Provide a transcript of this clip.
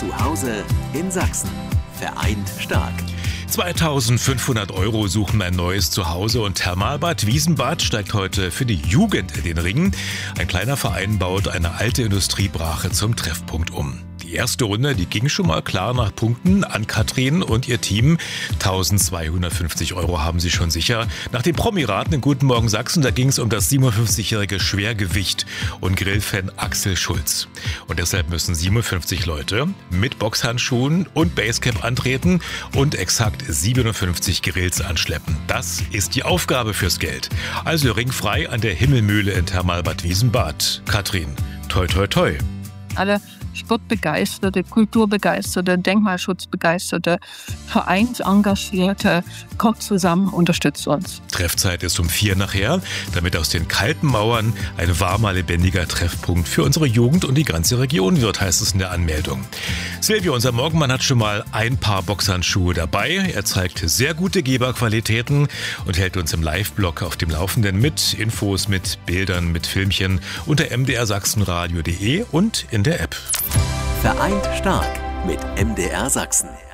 Zu Hause in Sachsen. Vereint stark. 2.500 € suchen ein neues Zuhause und Thermalbad Wiesenbad steigt heute für die Jugend in den Ring. Ein kleiner Verein baut eine alte Industriebrache zum Treffpunkt um. Die erste Runde, die ging schon mal klar nach Punkten an Katrin und ihr Team. 1.250 € haben sie schon sicher. Nach den Promiraten in Guten Morgen Sachsen, da ging es um das 57-jährige Schwergewicht und Grillfan Axel Schulz. Und deshalb müssen 57 Leute mit Boxhandschuhen und Basecap antreten und exakt 57 Grills anschleppen. Das ist die Aufgabe fürs Geld. Also ringfrei an der Himmelmühle in Thermalbad Wiesenbad. Katrin, toi toi toi. Alle sportbegeisterte, kulturbegeisterte, denkmalschutzbegeisterte, Vereinsengagierte, kommt zusammen, unterstützt uns. Treffzeit ist um 4 nachher, damit aus den kalten Mauern ein warmer, lebendiger Treffpunkt für unsere Jugend und die ganze Region wird, heißt es in der Anmeldung. Silvio, unser Morgenmann, hat schon mal ein Paar Boxhandschuhe dabei. Er zeigt sehr gute Geberqualitäten und hält uns im Live-Blog auf dem Laufenden mit Infos, mit Bildern, mit Filmchen unter mdrsachsenradio.de und in der App. Vereint stark mit MDR Sachsen.